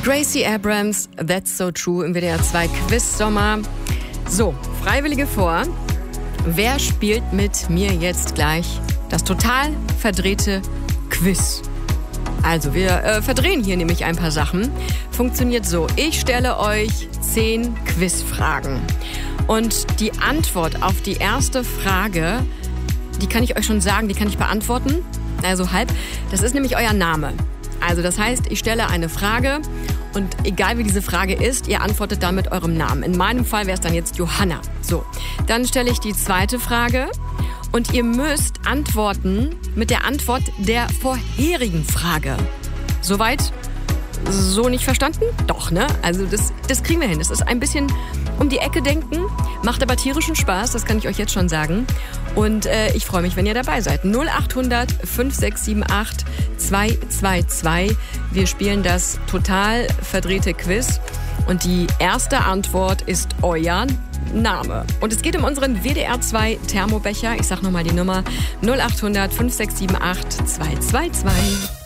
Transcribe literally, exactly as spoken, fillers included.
Gracie Abrams, That's So True im W D R zwei Quiz Sommer. So, Freiwillige vor. Wer spielt mit mir jetzt gleich das total verdrehte Quiz? Also, wir äh, verdrehen hier nämlich ein paar Sachen. Funktioniert so, ich stelle euch zehn Quizfragen. Und die Antwort auf die erste Frage, die kann ich euch schon sagen, die kann ich beantworten. Also halb. Das ist nämlich euer Name. Also das heißt, ich stelle eine Frage und egal wie diese Frage ist, ihr antwortet dann mit eurem Namen. In meinem Fall wäre es dann jetzt Johanna. So, dann stelle ich die zweite Frage und ihr müsst antworten mit der Antwort der vorherigen Frage. Soweit? So nicht verstanden? Doch, ne? Also das, das kriegen wir hin. Das ist ein bisschen um die Ecke denken, macht aber tierischen Spaß, das kann ich euch jetzt schon sagen. Und äh, ich freue mich, wenn ihr dabei seid. null acht hundert fünf sechs sieben acht zwei zwei zwei. Wir spielen das total verdrehte Quiz. Und die erste Antwort ist euer Name. Und es geht um unseren W D R zwei Thermobecher. Ich sag nochmal die Nummer null acht hundert fünf sechs sieben acht zwei zwei zwei.